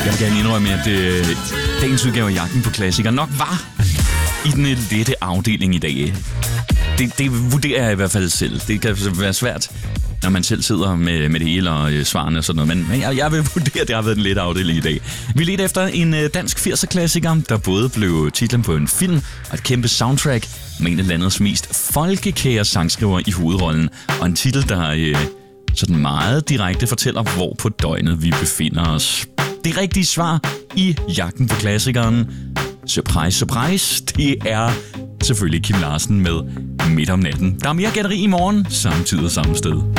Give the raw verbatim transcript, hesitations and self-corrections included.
Jeg vil gerne indrømme, at øh, dagens udgave af Jagten på Klassikere nok var i den lette afdeling i dag. Det, det vurderer jeg i hvert fald selv. Det kan være svært, når man selv sidder med, med det hele og øh, svarene og sådan noget. Men jeg, jeg vil vurdere, at det har været en lette afdeling i dag. Vi ledte efter en øh, dansk firser-klassiker, der både blev titlen på en film og et kæmpe soundtrack med en af landets mest folkekære sangskriver i hovedrollen. Og en titel, der øh, sådan meget direkte fortæller, hvor på døgnet vi befinder os. Det rigtige svar i Jagten på Klassikeren. Surprise, surprise. Det er selvfølgelig Kim Larsen med Midt om natten. Der er mere gætteri i morgen, samme tid og samme sted.